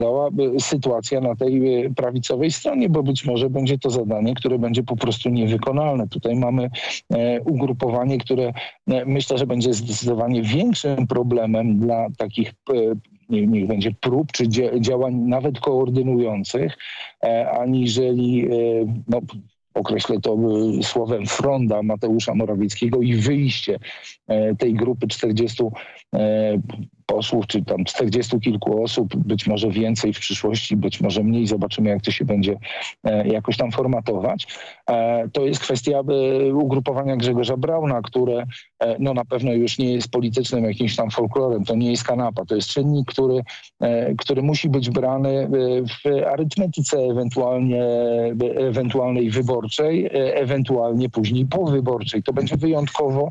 sytuacja na tej prawicowej stronie, bo być może będzie to zadanie, które będzie po prostu niewykonalne. Tutaj mamy ugrupowanie, które myślę, że będzie zdecydowanie większym problemem dla takich niech będzie prób czy działań nawet koordynujących, aniżeli określę to słowem fronda Mateusza Morawieckiego i wyjście tej grupy 40 posłów, czy tam 40 kilku osób, być może więcej w przyszłości, być może mniej, zobaczymy jak to się będzie jakoś tam formatować. To jest kwestia ugrupowania Grzegorza Brauna, które na pewno już nie jest politycznym jakimś tam folklorem, to nie jest kanapa, to jest czynnik, który musi być brany w arytmetyce ewentualnej wyborczej, ewentualnie później powyborczej. To będzie wyjątkowo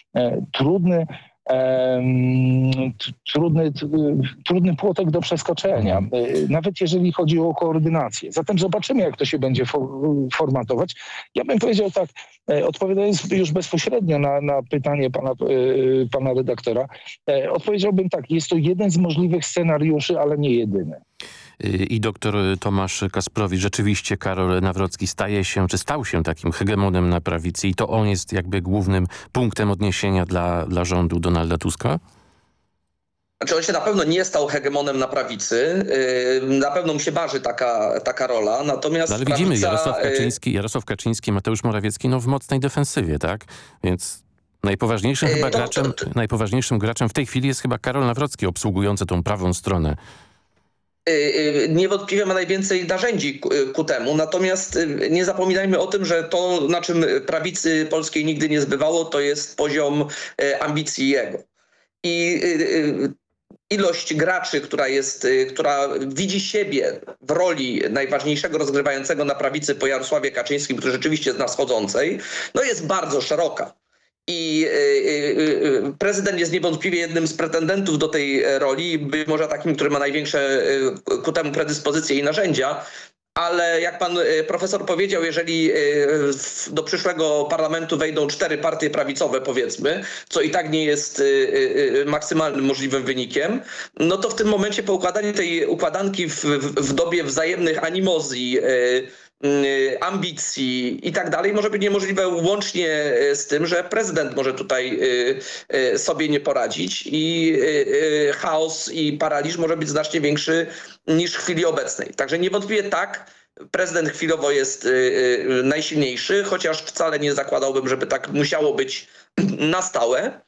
trudny płotek do przeskoczenia, nawet jeżeli chodzi o koordynację. Zatem zobaczymy, jak to się będzie formatować. Ja bym powiedział tak, odpowiadając już bezpośrednio na pytanie pana redaktora, odpowiedziałbym tak, jest to jeden z możliwych scenariuszy, ale nie jedyny. I doktor Tomasz Kasprowicz, rzeczywiście Karol Nawrocki stał się takim hegemonem na prawicy i to on jest jakby głównym punktem odniesienia dla rządu Donalda Tuska? Znaczy on się na pewno nie stał hegemonem na prawicy, na pewno mu się marzy taka rola, natomiast ale widzimy, Jarosław Kaczyński, Mateusz Morawiecki w mocnej defensywie, tak? Więc najpoważniejszym graczem w tej chwili jest chyba Karol Nawrocki, obsługujący tą prawą stronę. Niewątpliwie ma najwięcej narzędzi ku temu, natomiast nie zapominajmy o tym, że to, na czym prawicy polskiej nigdy nie zbywało, to jest poziom ambicji jego. I ilość graczy, która widzi siebie w roli najważniejszego rozgrywającego na prawicy po Jarosławie Kaczyńskim, który rzeczywiście jest na schodzącej, jest bardzo szeroka. I prezydent jest niewątpliwie jednym z pretendentów do tej roli, być może takim, który ma największe ku temu predyspozycje i narzędzia, ale jak pan profesor powiedział, jeżeli do przyszłego parlamentu wejdą 4 partie prawicowe, powiedzmy, co i tak nie jest maksymalnym możliwym wynikiem, to w tym momencie poukładanie tej układanki w dobie wzajemnych animozji, ambicji i tak dalej może być niemożliwe łącznie z tym, że prezydent może tutaj sobie nie poradzić i chaos i paraliż może być znacznie większy niż w chwili obecnej. Także niewątpliwie tak, prezydent chwilowo jest najsilniejszy, chociaż wcale nie zakładałbym, żeby tak musiało być na stałe.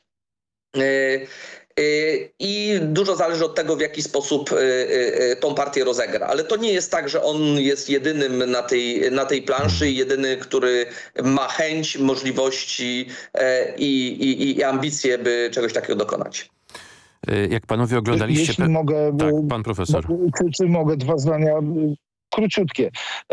I dużo zależy od tego, w jaki sposób tą partię rozegra. Ale to nie jest tak, że on jest jedynym na tej planszy, jedyny, który ma chęć, możliwości i ambicje, by czegoś takiego dokonać. Jak panowie oglądaliście... Jeśli mogę... Tak, pan profesor. Czy mogę 2 zdania króciutkie.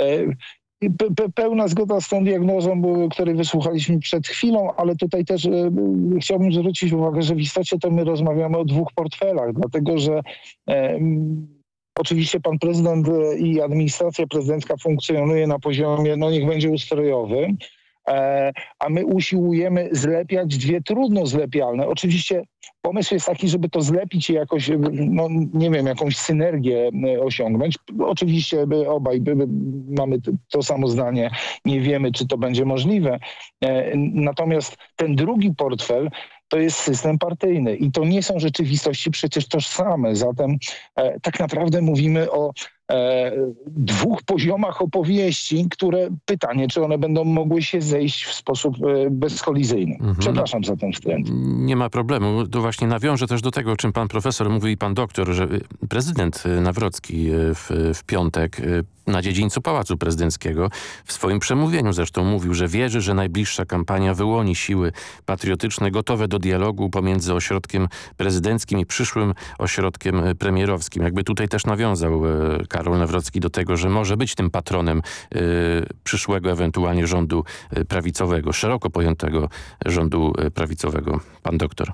Pełna zgoda z tą diagnozą, której wysłuchaliśmy przed chwilą, ale tutaj też chciałbym zwrócić uwagę, że w istocie to my rozmawiamy o 2 portfelach, dlatego że oczywiście pan prezydent i administracja prezydencka funkcjonuje na poziomie, niech będzie ustrojowym, a my usiłujemy zlepiać 2 trudno zlepialne. Oczywiście pomysł jest taki, żeby to zlepić i jakoś, jakąś synergię osiągnąć. Oczywiście obaj mamy to samo zdanie, nie wiemy, czy to będzie możliwe. Natomiast ten drugi portfel to jest system partyjny i to nie są rzeczywistości przecież tożsame. Zatem tak naprawdę mówimy o 2 poziomach opowieści, które pytanie, czy one będą mogły się zejść w sposób bezkolizyjny. Przepraszam za ten wtręt. Nie ma problemu. To właśnie nawiążę też do tego, o czym pan profesor mówił i pan doktor, że prezydent Nawrocki w piątek na dziedzińcu Pałacu Prezydenckiego w swoim przemówieniu zresztą mówił, że wierzy, że najbliższa kampania wyłoni siły patriotyczne gotowe do dialogu pomiędzy ośrodkiem prezydenckim i przyszłym ośrodkiem premierowskim. Jakby tutaj też nawiązał Karol Nawrocki do tego, że może być tym patronem przyszłego ewentualnie rządu prawicowego, szeroko pojętego rządu prawicowego. Pan doktor.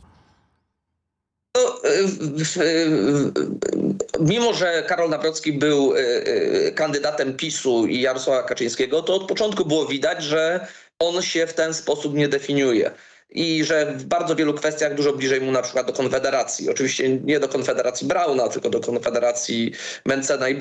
Mimo że Karol Nawrocki był kandydatem PiS-u i Jarosława Kaczyńskiego, to od początku było widać, że on się w ten sposób nie definiuje. i że w bardzo wielu kwestiach dużo bliżej mu na przykład do Konfederacji. Oczywiście nie do Konfederacji Brauna, tylko do Konfederacji Mentzena i